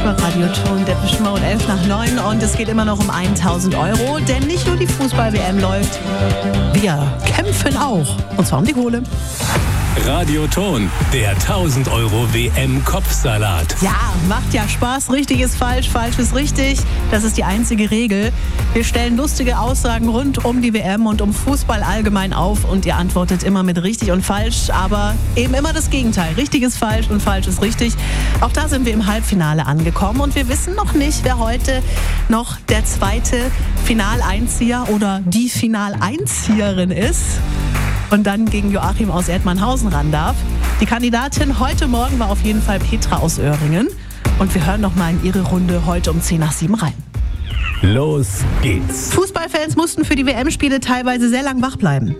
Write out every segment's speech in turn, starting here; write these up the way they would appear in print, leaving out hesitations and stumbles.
Radio Ton, Depeche Mode, 11 nach 9 und es geht immer noch um 1.000 €, denn nicht nur die Fußball-WM läuft, wir kämpfen auch, und zwar um die Kohle. Radio Ton, der 1.000 € WM-Kopfsalat. Ja, macht ja Spaß. Richtig ist falsch, falsch ist richtig. Das ist die einzige Regel. Wir stellen lustige Aussagen rund um die WM und um Fußball allgemein auf und ihr antwortet immer mit richtig und falsch, aber eben immer das Gegenteil. Richtig ist falsch und falsch ist richtig. Auch da sind wir im Halbfinale angekommen und wir wissen noch nicht, wer heute noch der zweite Finaleinzieher oder die Finaleinzieherin ist und dann gegen Joachim aus Erdmannhausen ran darf. Die Kandidatin heute Morgen war auf jeden Fall Petra aus Öhringen. Und wir hören noch mal in ihre Runde heute um 10 nach 7 rein. Los geht's. Fußballfans mussten für die WM-Spiele teilweise sehr lang wach bleiben.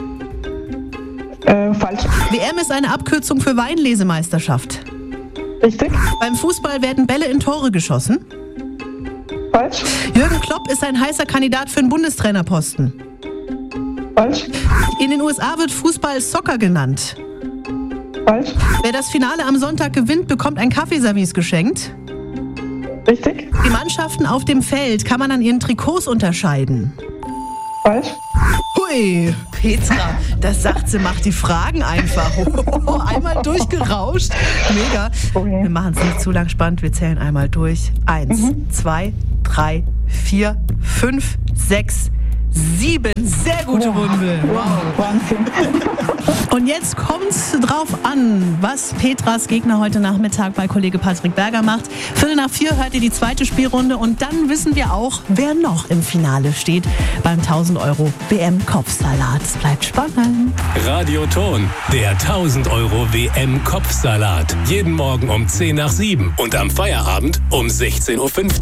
Falsch. WM ist eine Abkürzung für Weinlesemeisterschaft. Richtig. Beim Fußball werden Bälle in Tore geschossen. Falsch. Jürgen Klopp ist ein heißer Kandidat für den Bundestrainerposten. Falsch. In den USA wird Fußball Soccer genannt. Falsch. Wer das Finale am Sonntag gewinnt, bekommt ein Kaffeeservice geschenkt. Richtig. Die Mannschaften auf dem Feld kann man an ihren Trikots unterscheiden. Falsch. Hui, Petra, das sagt sie, macht die Fragen einfach. Einmal durchgerauscht. Mega. Okay. Wir machen es nicht zu lang spannend, wir zählen einmal durch. 1, 2, 3, 4, 5, 6, 7. Sehr gute Runde. Wow. Wahnsinn. Und jetzt kommt's drauf an, was Petras Gegner heute Nachmittag bei Kollege Patrick Berger macht. 3:45 hört ihr die zweite Spielrunde und dann wissen wir auch, wer noch im Finale steht beim 1.000 € WM-Kopfsalat. Es bleibt spannend. Radio Ton, der 1.000 € WM-Kopfsalat. Jeden Morgen um 10 nach 7 und am Feierabend um 16:15 Uhr.